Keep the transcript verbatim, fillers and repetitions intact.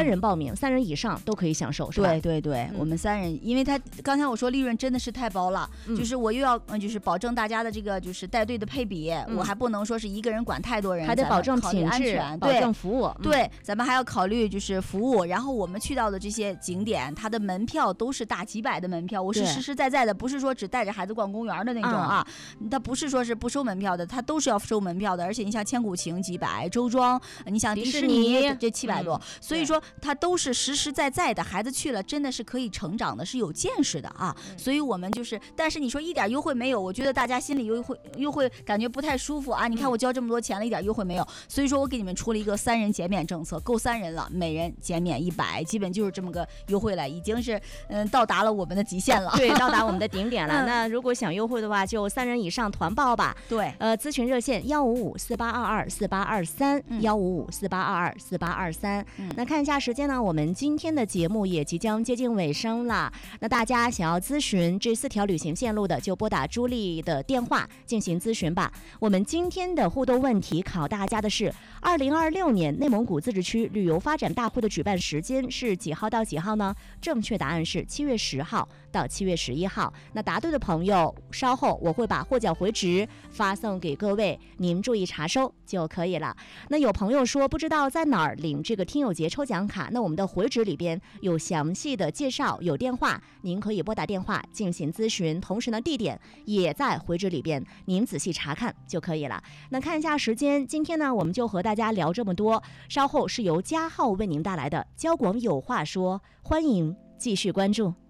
三人报名，嗯、三人以上都可以享受，是吧？ 对对对、嗯，我们三人，因为他刚才我说利润真的是太薄了，嗯、就是我又要就是保证大家的这个就是带队的配比、嗯，我还不能说是一个人管太多人， 还得保证品质、保证服务。 对，对咱们还要考虑就是服务，然后我们去到的这些景点，它的门票都是大几百的门票，我是实实在在的，不是说只带着孩子逛公园的那种啊，嗯、它不是说是不收门票的，它都是要收门票的，而且你像千古情几百，周庄，你像迪士尼这七百多、嗯，所以说它都是实实在在的，孩子去了真的是可以成长的，是有见识的啊，嗯、所以我们就是，但是你说一点优惠没有，我觉得大家心里优惠优惠感觉不太舒服啊，你看我交这么多钱了，一点优惠没有，所以说我给你们出了一个三人减免政策，够三人了，每人减免一百，基本就是这么个优惠了，已经是嗯到达了我们的极限了， 对，到达我们的顶点了。嗯、那如果想优惠的话，就三人以上团报吧。 对， 呃，咨询热线幺五五四八二二四八二三幺五五四八二二四八二三。那看一下时间呢，我们今天的节目也即将接近尾声了。那大家想要咨询这四条旅行线路的，就拨打朱莉的电话进行咨询吧。我们今天的互动问题考大家的是：二零二六年内蒙古自治区旅游发展大会的举办时间是几号到几号呢？正确答案是七月十号到七月十一号。那答对的朋友，稍后我会把获奖回执发送给各位，您注意查收就可以了。那有朋友说不知道在哪儿领这个听友节抽奖卡，那我们的回执里边有详细的介绍，有电话，您可以拨打电话进行咨询，同时呢地点也在回执里边，您仔细查看就可以了。那看一下时间，今天呢我们就和大家聊这么多，稍后是由嘉浩为您带来的交广有话说，欢迎继续关注。